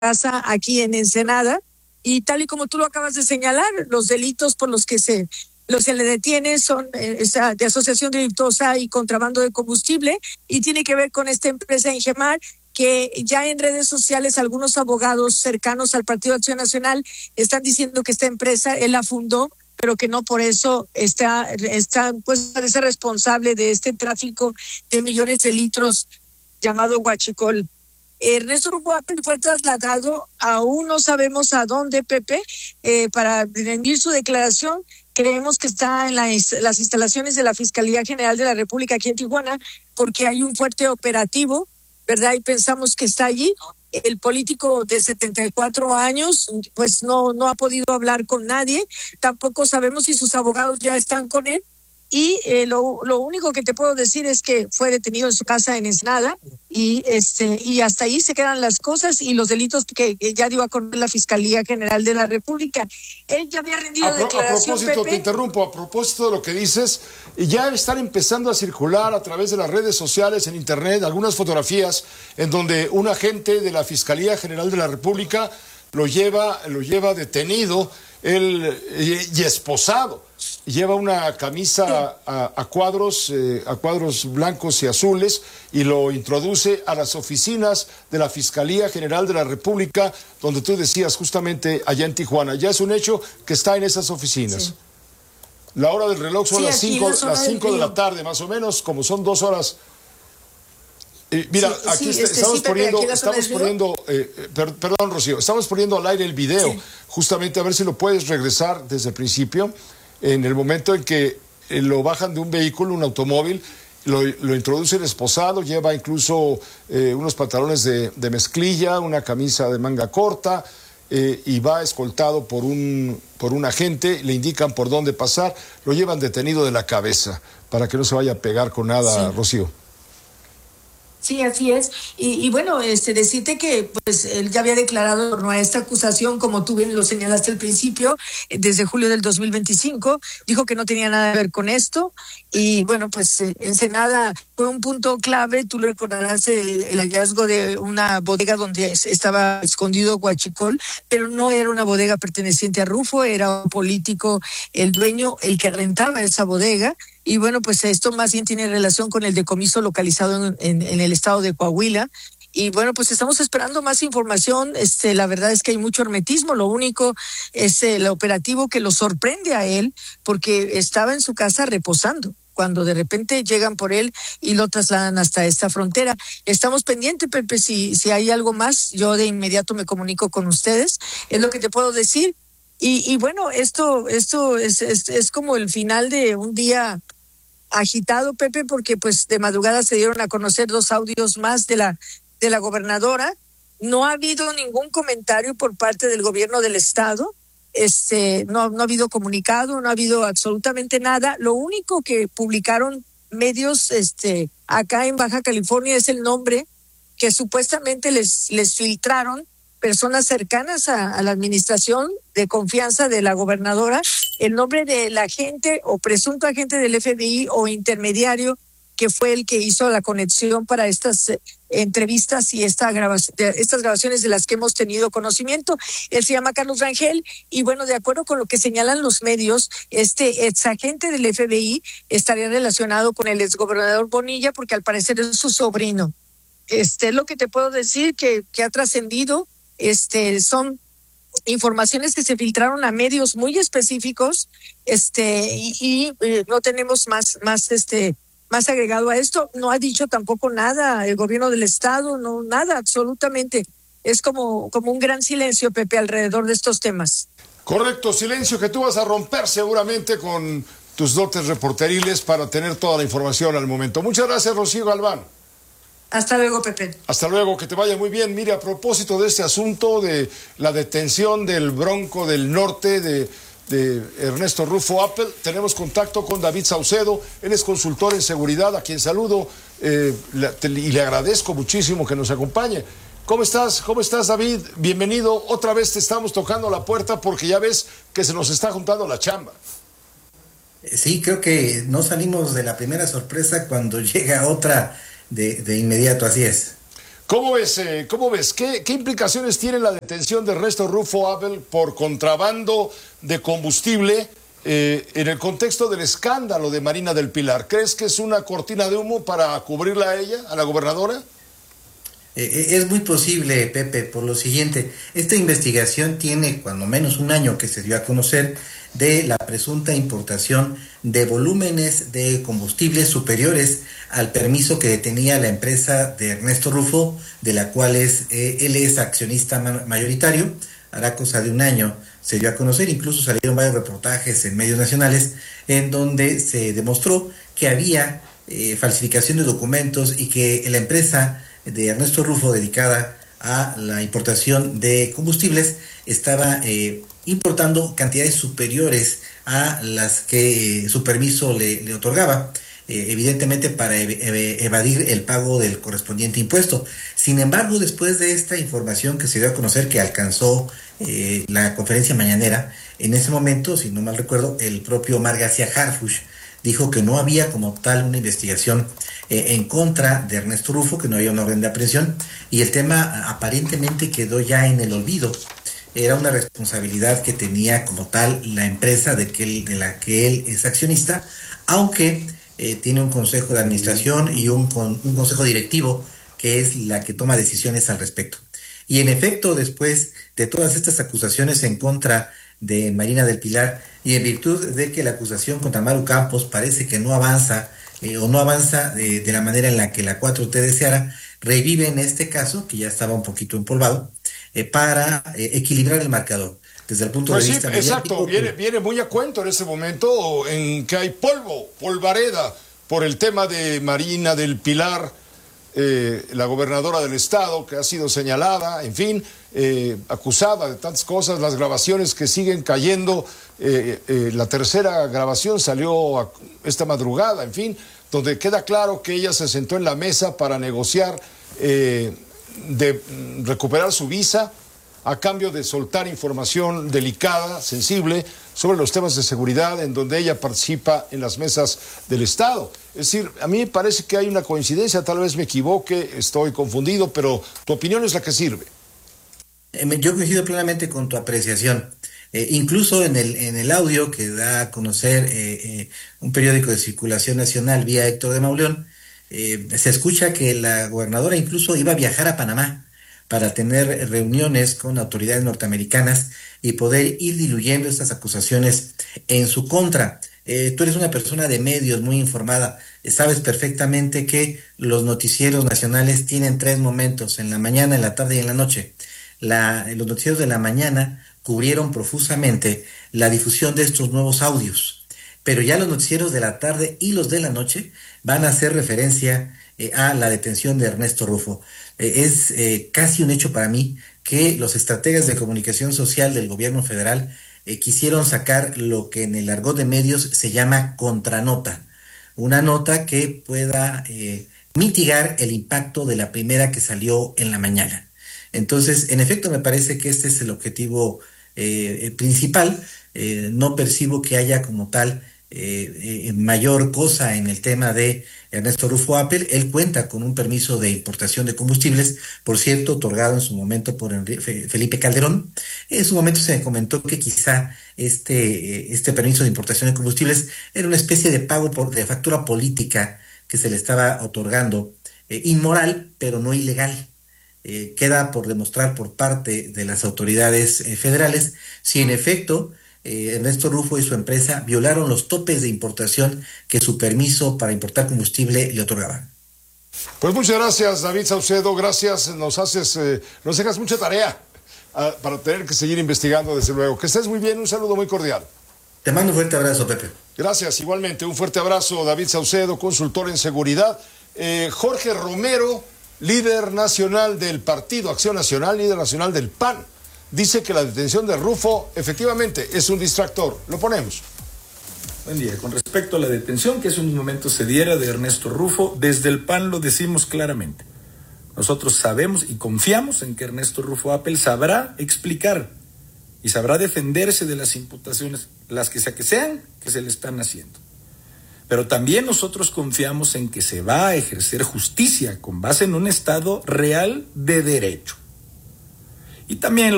casa aquí en Ensenada, y tal y como tú lo acabas de señalar, los delitos por los que se le detiene son esa de asociación delictuosa y contrabando de combustible, y tiene que ver con esta empresa Ingemar, que ya en redes sociales algunos abogados cercanos al Partido Acción Nacional están diciendo que esta empresa él la fundó, pero que no por eso está pues parece responsable de este tráfico de millones de litros llamado huachicol. Ernesto Rufo Appel fue trasladado, aún no sabemos a dónde, Pepe, para rendir su declaración. Creemos que está en las instalaciones de la Fiscalía General de la República aquí en Tijuana, porque hay un fuerte operativo, ¿verdad? Y pensamos que está allí. El político de 74 años, pues no ha podido hablar con nadie. Tampoco sabemos si sus abogados ya están con él. Y lo único que te puedo decir es que fue detenido en su casa en Ensenada, y hasta ahí se quedan las cosas y los delitos que ya dio a conocer la Fiscalía General de la República. Él ya había rendido declaración. A propósito, Pepe, te interrumpo, a propósito de lo que dices, ya están empezando a circular a través de las redes sociales, en internet, algunas fotografías en donde un agente de la Fiscalía General de la República lo lleva detenido y esposado. Lleva una camisa a cuadros blancos y azules, y lo introduce a las oficinas de la Fiscalía General de la República, donde tú decías justamente allá en Tijuana. Ya es un hecho que está en esas oficinas. Sí. La hora del reloj son las 5 de la tarde, más o menos, como son 2 horas. Mira, aquí estamos poniendo, perdón, Rocío, estamos poniendo al aire el video, justamente a ver si lo puedes regresar desde el principio, en el momento en que lo bajan de un vehículo, un automóvil, lo introducen esposado, lleva incluso unos pantalones de mezclilla, una camisa de manga corta, y va escoltado por un agente, le indican por dónde pasar, lo llevan detenido de la cabeza para que no se vaya a pegar con nada, Rocío. Sí, así es. Y bueno, decirte que pues él ya había declarado en torno a esta acusación, como tú bien lo señalaste al principio, desde julio del 2025, dijo que no tenía nada que ver con esto. Y bueno, pues Ensenada fue un punto clave. Tú recordarás el hallazgo de una bodega donde estaba escondido huachicol, pero no era una bodega perteneciente a Rufo, era un político, el dueño, el que rentaba esa bodega. Y bueno, pues esto más bien tiene relación con el decomiso localizado en el estado de Coahuila. Y bueno, pues estamos esperando más información. La verdad es que hay mucho hermetismo. Lo único es el operativo que lo sorprende a él, porque estaba en su casa reposando, cuando de repente llegan por él y lo trasladan hasta esta frontera. Estamos pendientes, Pepe, si hay algo más, yo de inmediato me comunico con ustedes. Es lo que te puedo decir. Y bueno, esto es como el final de un día agitado, Pepe, porque pues de madrugada se dieron a conocer 2 audios más de la gobernadora. No ha habido ningún comentario por parte del gobierno del estado. No ha habido comunicado, no ha habido absolutamente nada. Lo único que publicaron medios acá en Baja California es el nombre que supuestamente les filtraron personas cercanas a la administración de confianza de la gobernadora, el nombre del agente o presunto agente del FBI o intermediario que fue el que hizo la conexión para estas entrevistas y estas grabaciones de las que hemos tenido conocimiento. Él se llama Carlos Rangel, y bueno, de acuerdo con lo que señalan los medios, este exagente del FBI estaría relacionado con el exgobernador Bonilla, porque al parecer es su sobrino. Es lo que te puedo decir que ha trascendido. Son informaciones que se filtraron a medios muy específicos, y no tenemos más agregado a esto. No ha dicho tampoco nada el gobierno del estado, no, nada, absolutamente. Es como un gran silencio, Pepe, alrededor de estos temas. Correcto, silencio que tú vas a romper seguramente con tus dotes reporteriles para tener toda la información al momento. Muchas gracias, Rocío Galván. Hasta luego, Pepe. Hasta luego, que te vaya muy bien. Mire, a propósito de este asunto de la detención del Bronco del Norte de Ernesto Rufo Appel, tenemos contacto con David Saucedo. Él es consultor en seguridad, a quien saludo y le agradezco muchísimo que nos acompañe. ¿Cómo estás, David? Bienvenido. Otra vez te estamos tocando la puerta porque ya ves que se nos está juntando la chamba. Sí, creo que no salimos de la primera sorpresa cuando llega otra de inmediato, así es. ¿Cómo ves? ¿Qué implicaciones tiene la detención de Ernesto Rufo Appel por contrabando de combustible en el contexto del escándalo de Marina del Pilar? ¿Crees que es una cortina de humo para cubrirla a ella, a la gobernadora? Es muy posible, Pepe, por lo siguiente. Esta investigación tiene cuando menos un año que se dio a conocer de la presunta importación de volúmenes de combustibles superiores al permiso que tenía la empresa de Ernesto Rufo, de la cual él es accionista mayoritario. Hará cosa de un año se dio a conocer, incluso salieron varios reportajes en medios nacionales en donde se demostró que había falsificación de documentos y que la empresa de Ernesto Rufo dedicada a la importación de combustibles estaba importando cantidades superiores a las que su permiso le otorgaba, evidentemente para evadir el pago del correspondiente impuesto. Sin embargo, después de esta información que se dio a conocer, que alcanzó la conferencia mañanera, en ese momento, si no mal recuerdo, el propio Omar García Harfuch dijo que no había como tal una investigación en contra de Ernesto Rufo, que no había una orden de aprehensión, y el tema aparentemente quedó ya en el olvido. Era una responsabilidad que tenía como tal la empresa de la que él es accionista, aunque tiene un consejo de administración y un consejo directivo que es la que toma decisiones al respecto. Y en efecto, después de todas estas acusaciones en contra de Marina del Pilar, y en virtud de que la acusación contra Maru Campos parece que no avanza de la manera en la que la 4T deseara, revive en este caso, que ya estaba un poquito empolvado, para equilibrar el marcador. Desde el punto de vista exacto, viene muy a cuento en ese momento en que hay polvareda por el tema de Marina del Pilar, la gobernadora del estado, que ha sido señalada, en fin, acusada de tantas cosas, las grabaciones que siguen cayendo, la tercera grabación salió esta madrugada, en fin, donde queda claro que ella se sentó en la mesa para negociar de recuperar su visa a cambio de soltar información delicada, sensible, sobre los temas de seguridad en donde ella participa en las mesas del Estado. Es decir, a mí me parece que hay una coincidencia, tal vez me equivoque, estoy confundido, pero tu opinión es la que sirve. Yo coincido plenamente con tu apreciación. Incluso en el audio que da a conocer un periódico de circulación nacional vía Héctor de Mauleón, se escucha que la gobernadora incluso iba a viajar a Panamá para tener reuniones con autoridades norteamericanas y poder ir diluyendo estas acusaciones en su contra. Tú eres una persona de medios muy informada, sabes perfectamente que los noticieros nacionales tienen 3 momentos, en la mañana, en la tarde y en la noche. Los noticieros de la mañana cubrieron profusamente la difusión de estos nuevos audios, pero ya los noticieros de la tarde y los de la noche van a hacer referencia a la detención de Ernesto Rufo. Es casi un hecho para mí que los estrategas de comunicación social del gobierno federal quisieron sacar lo que en el argot de medios se llama contranota, una nota que pueda mitigar el impacto de la primera que salió en la mañana. Entonces, en efecto, me parece que este es el objetivo principal. No percibo que haya como tal mayor cosa en el tema de Ernesto Rufo Appel. Él cuenta con un permiso de importación de combustibles, por cierto, otorgado en su momento por Felipe Calderón. En su momento se comentó que quizá este permiso de importación de combustibles era una especie de pago de factura política que se le estaba otorgando, inmoral, pero no ilegal. Queda por demostrar por parte de las autoridades federales si en efecto Ernesto Rufo y su empresa violaron los topes de importación que su permiso para importar combustible le otorgaba. Pues muchas gracias, David Saucedo, gracias, nos dejas mucha tarea para tener que seguir investigando, desde luego. Que estés muy bien, un saludo muy cordial. Te mando un fuerte abrazo, Pepe. Gracias, igualmente, un fuerte abrazo, David Saucedo, consultor en seguridad. Jorge Romero, líder nacional del Partido Acción Nacional, líder nacional del PAN, dice que la detención de Rufo efectivamente es un distractor. Lo ponemos. Buen día. Con respecto a la detención que hace un momento se diera de Ernesto Rufo, desde el PAN lo decimos claramente. Nosotros sabemos y confiamos en que Ernesto Rufo Appel sabrá explicar y sabrá defenderse de las imputaciones, las que sean, que se le están haciendo. Pero también nosotros confiamos en que se va a ejercer justicia con base en un Estado real de derecho. Y también